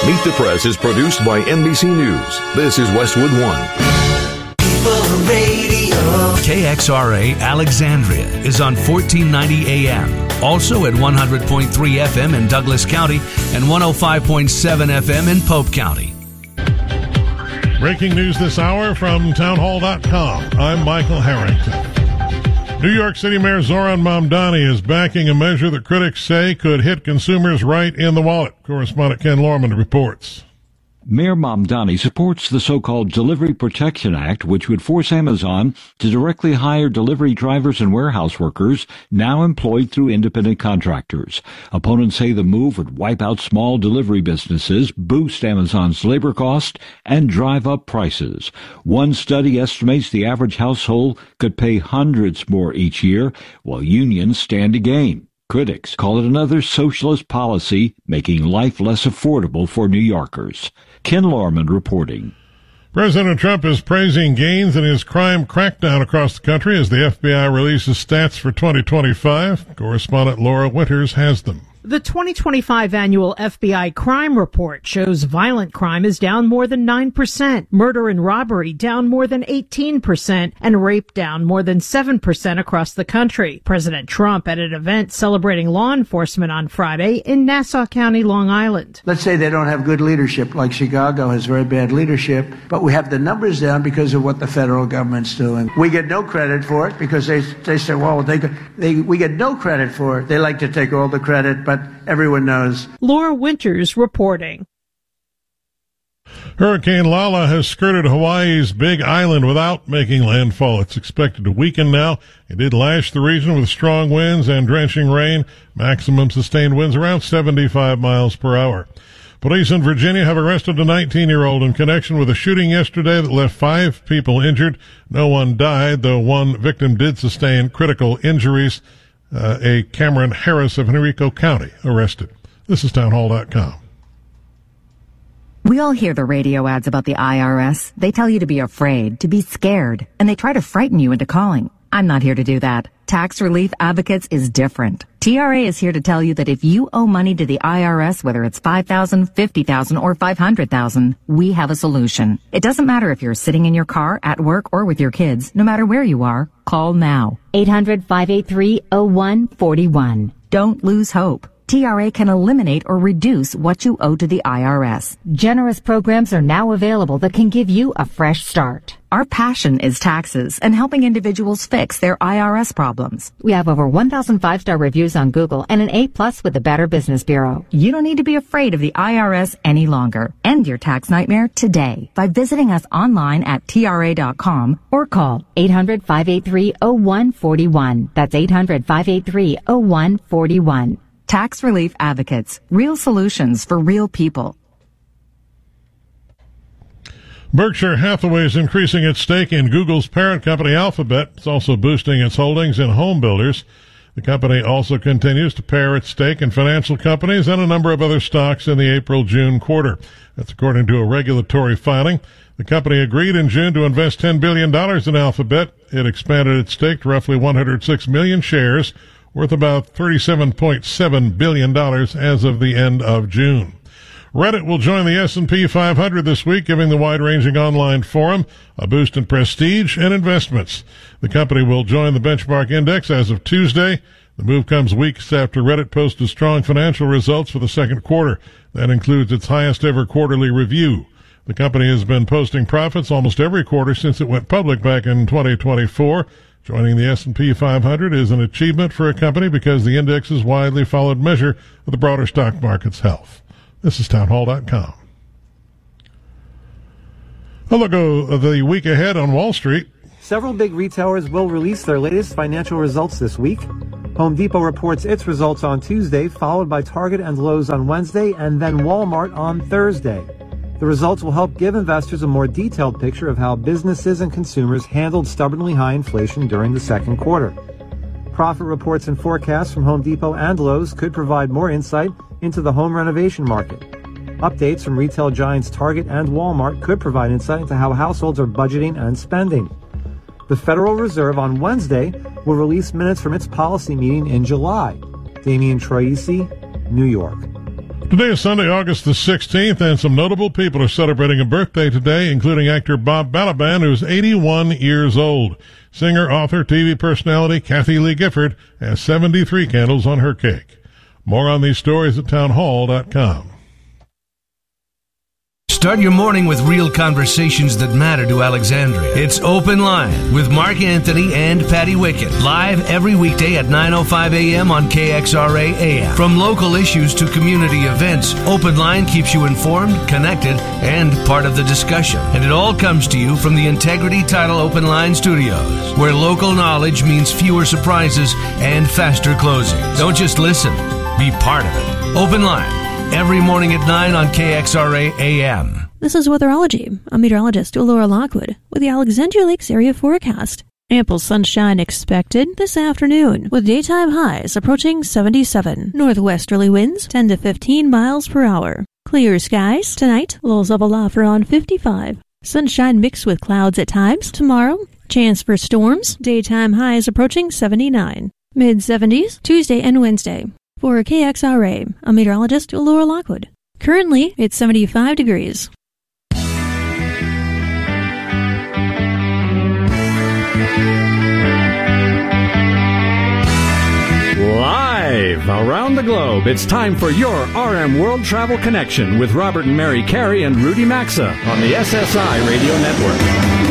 Meet the Press is produced by NBC News. This is Westwood One. KXRA Alexandria is on 1490 AM. Also at 100.3 FM in Douglas County and 105.7 FM in Pope County. Breaking news this hour from townhall.com. I'm Michael Harrington. New York City Mayor Zoran Mamdani is backing a measure that critics say could hit consumers right in the wallet. Correspondent Ken Lorman reports. Mayor Mamdani supports the so-called Delivery Protection Act, which would force Amazon to directly hire delivery drivers and warehouse workers now employed through independent contractors. Opponents say the move would wipe out small delivery businesses, boost Amazon's labor cost, and drive up prices. One study estimates the average household could pay hundreds more each year, while unions stand to gain. Critics call it another socialist policy, making life less affordable for New Yorkers. Ken Lorman reporting. President Trump is praising gains in his crime crackdown across the country as the FBI releases stats for 2025. Correspondent Laura Winters has them. The 2025 annual FBI crime report shows violent crime is down more than 9%, murder and robbery down more than 18%, and rape down more than 7% across the country. President Trump at an event celebrating law enforcement on Friday in Nassau County, Long Island. Let's say they don't have good leadership, like Chicago has very bad leadership, but we have the numbers down because of what the federal government's doing. We get no credit for it because they say, well, we get no credit for it. They like to take all the credit, but everyone knows. Laura Winters reporting. Hurricane Lala has skirted Hawaii's Big Island without making landfall. It's expected to weaken now. It did lash the region with strong winds and drenching rain. Maximum sustained winds around 75 miles per hour. Police in Virginia have arrested a 19-year-old in connection with a shooting yesterday that left 5 people injured. No one died, though one victim did sustain critical injuries. A Cameron Harris of Henrico County arrested. This is townhall.com. We all hear the radio ads about the IRS. They tell you to be afraid, to be scared, and they try to frighten you into calling. I'm not here to do that. Tax Relief Advocates is different. TRA is here to tell you that if you owe money to the IRS, whether it's $5,000, $50,000, or $500,000, we have a solution. It doesn't matter if you're sitting in your car, at work, or with your kids. No matter where you are, call now. 800-583-0141. Don't lose hope. TRA can eliminate or reduce what you owe to the IRS. Generous programs are now available that can give you a fresh start. Our passion is taxes and helping individuals fix their IRS problems. We have over 1,000 5-star reviews on Google and an A+ with the Better Business Bureau. You don't need to be afraid of the IRS any longer. End your tax nightmare today by visiting us online at TRA.com or call 800-583-0141. That's 800-583-0141. Tax Relief Advocates. Real solutions for real people. Berkshire Hathaway is increasing its stake in Google's parent company Alphabet. It's also boosting its holdings in home builders. The company also continues to pare its stake in financial companies and a number of other stocks in the April-June quarter. That's according to a regulatory filing. The company agreed in June to invest $10 billion in Alphabet. It expanded its stake to roughly 106 million shares, worth about $37.7 billion as of the end of June. Reddit will join the S&P 500 this week, giving the wide-ranging online forum a boost in prestige and investments. The company will join the benchmark index as of Tuesday. The move comes weeks after Reddit posted strong financial results for the second quarter. That includes its highest-ever quarterly review. The company has been posting profits almost every quarter since it went public back in 2024. Joining the S&P 500 is an achievement for a company because the index's widely followed measure of the broader stock market's health. This is townhall.com. A look at the week ahead on Wall Street. Several big retailers will release their latest financial results this week. Home Depot reports its results on Tuesday, followed by Target and Lowe's on Wednesday, and then Walmart on Thursday. The results will help give investors a more detailed picture of how businesses and consumers handled stubbornly high inflation during the second quarter. Profit reports and forecasts from Home Depot and Lowe's could provide more insight into the home renovation market. Updates from retail giants Target and Walmart could provide insight into how households are budgeting and spending. The Federal Reserve on Wednesday will release minutes from its policy meeting in July. Damian Troisi, New York. Today is Sunday, August the 16th, and some notable people are celebrating a birthday today, including actor Bob Balaban, who's 81 years old. Singer, author, TV personality Kathy Lee Gifford has 73 candles on her cake. More on these stories at townhall.com. Start your morning with real conversations that matter to Alexandria. It's Open Line with Mark Anthony and Patty Wickett. Live every weekday at 9:05 a.m. on KXRA AM. From local issues to community events, Open Line keeps you informed, connected, and part of the discussion. And it all comes to you from the Integrity Title Open Line Studios, where local knowledge means fewer surprises and faster closings. Don't just listen, be part of it. Open Line. Every morning at 9 on KXRA AM. This is Weatherology. I'm meteorologist Laura Lockwood with the Alexandria Lakes area forecast. Ample sunshine expected this afternoon, with daytime highs approaching 77. Northwesterly winds 10 to 15 miles per hour. Clear skies tonight, lows level off around 55. Sunshine mixed with clouds at times tomorrow. Chance for storms, daytime highs approaching 79. Mid-70s Tuesday and Wednesday. For KXRA, I'm meteorologist Laura Lockwood. Currently, it's 75 degrees. Live around the globe, it's time for your RM World Travel Connection with Robert and Mary Carey and Rudy Maxa on the SSI Radio Network.